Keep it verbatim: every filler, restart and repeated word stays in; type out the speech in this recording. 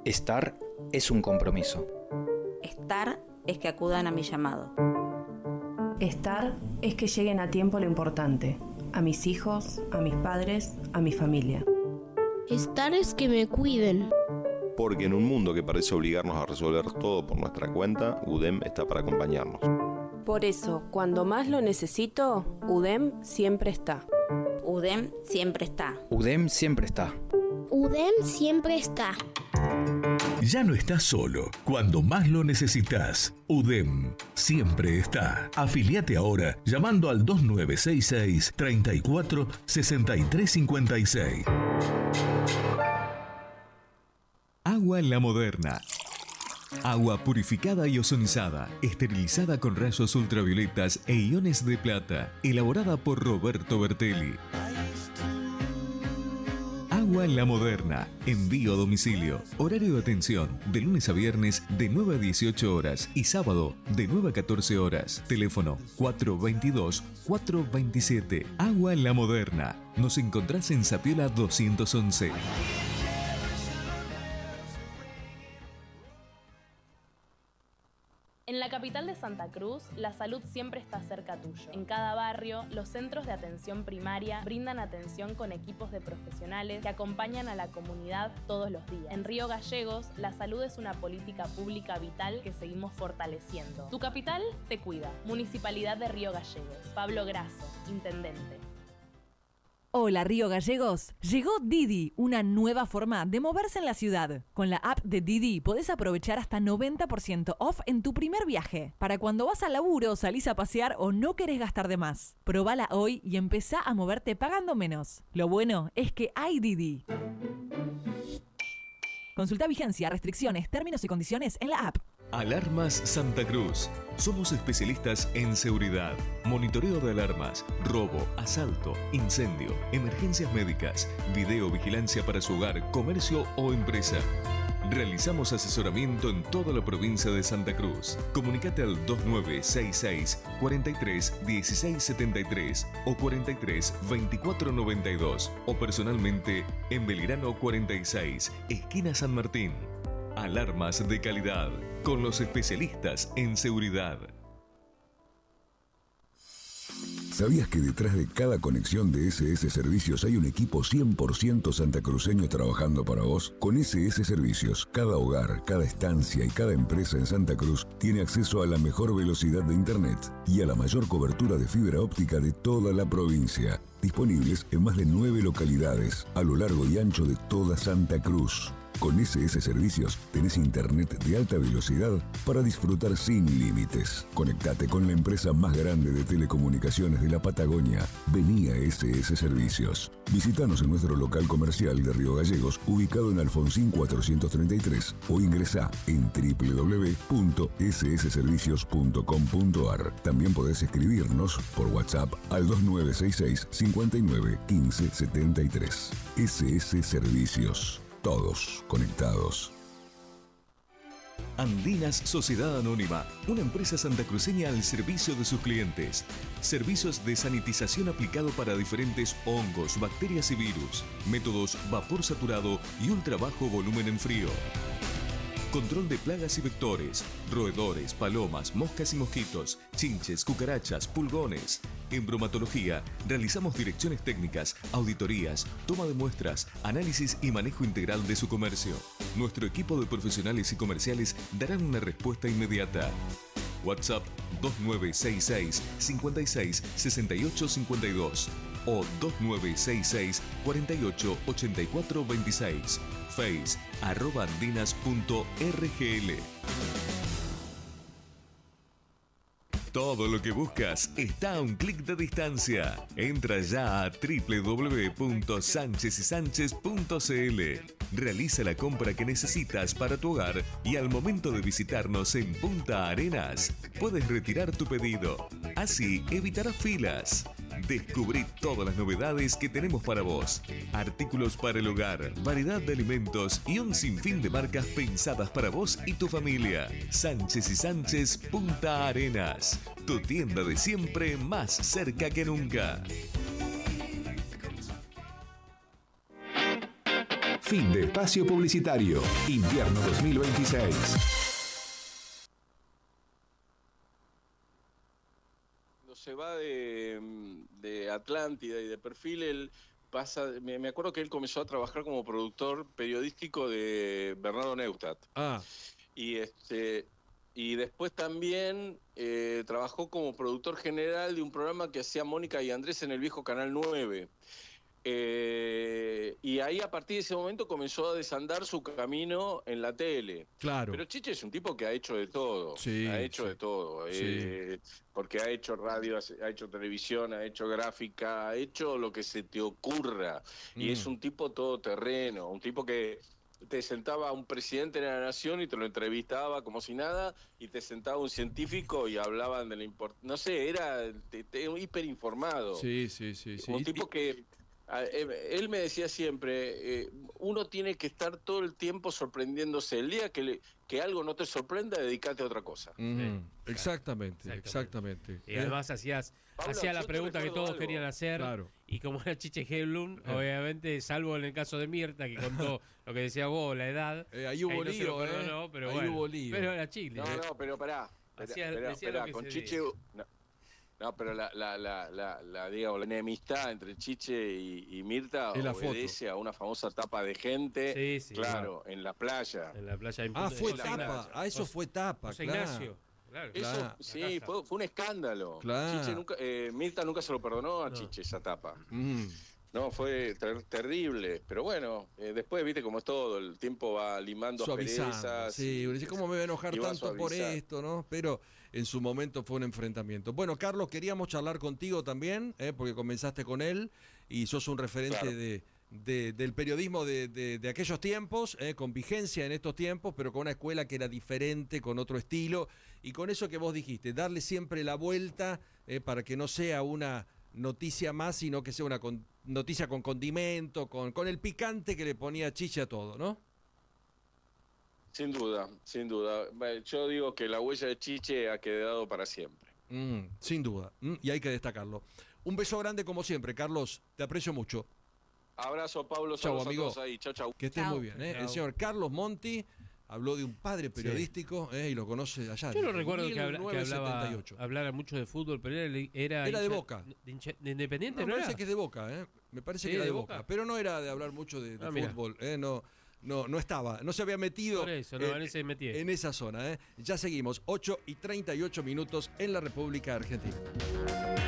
Estar es un compromiso. Estar es que acudan a mi llamado. Estar es que lleguen a tiempo lo importante, a mis hijos, a mis padres, a mi familia. Estar es que me cuiden. Porque en un mundo que parece obligarnos a resolver todo por nuestra cuenta, U D E M está para acompañarnos. Por eso, cuando más lo necesito, U D E M siempre está. U D E M siempre está. U D E M siempre está. U D E M siempre está. Ya no estás solo. Cuando más lo necesitas, U D E M siempre está. Afiliate ahora llamando al dos nueve seis seis, treinta y cuatro, sesenta y tres cincuenta y seis. Agua La Moderna. Agua purificada y ozonizada, esterilizada con rayos ultravioletas e iones de plata, elaborada por Roberto Bertelli. Agua La Moderna, envío a domicilio, horario de atención, de lunes a viernes de nueve a dieciocho horas y sábado de nueve a catorce horas. Teléfono cuatro veintidós, cuatro veintisiete. Agua La Moderna. Nos encontrás en Zapiola doscientos once. En la capital de Santa Cruz, la salud siempre está cerca tuyo. En cada barrio, los centros de atención primaria brindan atención con equipos de profesionales que acompañan a la comunidad todos los días. En Río Gallegos, la salud es una política pública vital que seguimos fortaleciendo. Tu capital te cuida. Municipalidad de Río Gallegos. Pablo Grasso, Intendente. Hola Río Gallegos, llegó Didi, una nueva forma de moverse en la ciudad. Con la app de Didi podés aprovechar hasta noventa por ciento off en tu primer viaje. Para cuando vas al laburo, salís a pasear o no querés gastar de más. Probala hoy y empezá a moverte pagando menos. Lo bueno es que hay Didi. Consulta vigencia, restricciones, términos y condiciones en la app. Alarmas Santa Cruz. Somos especialistas en seguridad, monitoreo de alarmas, robo, asalto, incendio, emergencias médicas, videovigilancia para su hogar, comercio o empresa. Realizamos asesoramiento en toda la provincia de Santa Cruz. Comunicate al dos nueve seis seis, cuarenta y tres, dieciséis setenta y tres o cuarenta y tres, veinticuatro noventa y dos o personalmente en Belgrano cuarenta y seis, esquina San Martín. Alarmas de calidad, con los especialistas en seguridad. ¿Sabías que detrás de cada conexión de S S Servicios hay un equipo cien por ciento santacruceño trabajando para vos? Con S S Servicios, cada hogar, cada estancia y cada empresa en Santa Cruz tiene acceso a la mejor velocidad de Internet y a la mayor cobertura de fibra óptica de toda la provincia. Disponibles en más de nueve localidades a lo largo y ancho de toda Santa Cruz. Con S S Servicios tenés internet de alta velocidad para disfrutar sin límites. Conectate con la empresa más grande de telecomunicaciones de la Patagonia. Vení a S S Servicios. Visítanos en nuestro local comercial de Río Gallegos, ubicado en Alfonsín cuatrocientos treinta y tres, o ingresá en doble u doble u doble u punto s s servicios punto com punto a r. También podés escribirnos por WhatsApp al dos nueve seis seis, cincuenta y nueve, quince setenta y tres. S S Servicios. Todos conectados. Andinas Sociedad Anónima, una empresa santacruceña al servicio de sus clientes. Servicios de sanitización aplicado para diferentes hongos, bacterias y virus. Métodos vapor saturado y ultra bajo volumen en frío. Control de plagas y vectores, roedores, palomas, moscas y mosquitos, chinches, cucarachas, pulgones. En bromatología, realizamos direcciones técnicas, auditorías, toma de muestras, análisis y manejo integral de su comercio. Nuestro equipo de profesionales y comerciales darán una respuesta inmediata. WhatsApp dos nueve seis seis, cincuenta y seis, sesenta y ocho cincuenta y dos o dos nueve seis seis, cuarenta y ocho, ochenta y cuatro veintiséis. Face, arroba andinas punto r g l. Todo lo que buscas está a un clic de distancia. Entra ya a doble u doble u doble u punto sánchez y sánchez punto c l. Realiza la compra que necesitas para tu hogar y al momento de visitarnos en Punta Arenas, puedes retirar tu pedido. Así evitarás filas. Descubrí todas las novedades que tenemos para vos. Artículos para el hogar, variedad de alimentos y un sinfín de marcas pensadas para vos y tu familia. Sánchez y Sánchez Punta Arenas. Tu tienda de siempre más cerca que nunca. Fin de espacio publicitario. Invierno dos mil veintiséis. Cuando se va de, de Atlántida y de Perfil, él pasa, me, me acuerdo que él comenzó a trabajar como productor periodístico de Bernardo Neustadt. Ah. Y este y después también eh, trabajó como productor general de un programa que hacía Mónica y Andrés en el viejo Canal nueve. Eh, y ahí a partir de ese momento comenzó a desandar su camino en la tele. Claro. Pero Chiche es un tipo que ha hecho de todo. Sí, ha hecho sí. de todo. Sí. Eh, porque ha hecho radio, ha hecho televisión, ha hecho gráfica, ha hecho lo que se te ocurra. Mm. Y es un tipo todoterreno, un tipo que te sentaba un presidente de la nación y te lo entrevistaba como si nada, y te sentaba un científico y hablaban de la importancia. No sé, era te, te, hiperinformado. Sí, sí, sí. sí. Un tipo que... Él me decía siempre, eh, uno tiene que estar todo el tiempo sorprendiéndose. El día que, le, que algo no te sorprenda, dedícate a otra cosa. Mm, Sí. exactamente, Exactamente. exactamente. Y además hacías Pablo, hacía la yo te pregunta que recuerdo todos algo. querían hacer. Claro. Y como era Chiche Hedlund, Eh. obviamente, salvo en el caso de Mirta, que contó lo que decía vos, la edad. Eh, ahí hubo no se lío, lo perdonó, eh. pero Ahí bueno. hubo lío. Pero era Chile. No, no, pero pará. Hacía- Esperá, decía esperá, lo que con se Chiche... No, no, pero la, la, la, la, la, digamos, la enemistad entre Chiche y, y Mirta Es la foto. obedece a una famosa tapa de gente, Sí, sí, claro, en la playa. En la playa de Ah, fue José tapa. Ignacio. Ah, eso fue tapa, José claro. Ignacio. Claro. Eso, Claro. sí, fue, fue un escándalo. Claro. Chiche nunca, eh, Mirta nunca se lo perdonó a No. Chiche esa tapa. Mm. No, fue ter- terrible. Pero bueno, eh, después, viste cómo es todo, el tiempo va limando Suavizando. asperezas. Sí, y- uno dice, ¿cómo me voy a enojar y va a tanto por suavizar. esto, no? Pero en su momento fue un enfrentamiento. Bueno, Carlos, queríamos charlar contigo también, eh, porque comenzaste con él y sos un referente Claro. de, de- del periodismo de, de- de aquellos tiempos, eh, con vigencia en estos tiempos, pero con una escuela que era diferente, con otro estilo, y con eso que vos dijiste, darle siempre la vuelta eh, para que no sea una noticia más, sino que sea una con- noticia con condimento, con, con el picante que le ponía Chiche a todo, ¿no? Sin duda, sin duda. Eh, Yo digo que la huella de Chiche ha quedado para siempre. Mm, sin duda, mm, y hay que destacarlo. Un beso grande como siempre, Carlos, te aprecio mucho. Abrazo, Pablo. Chau, Saludos a amigo. todos ahí. Chau, chau. Que estés Chau. muy bien. ¿eh? El Chau. señor Carlos Monti habló de un padre periodístico eh, y lo conoce allá. Yo no desde recuerdo que, habla- que mil novecientos hablaba, setenta y ocho. hablara mucho de fútbol, pero era, era, Era de hincha- Boca. De, hincha- de Independiente, No, ¿no, me parece era? que es de Boca, ¿eh? Me parece Sí, que era de de Boca. Boca. Pero no era de hablar mucho de, de Ah, mira. fútbol, ¿eh? No, no, no estaba, no se había metido Por eso, no, en ese metí. en esa zona. ¿eh? Ya seguimos, ocho y treinta y ocho minutos en la República Argentina.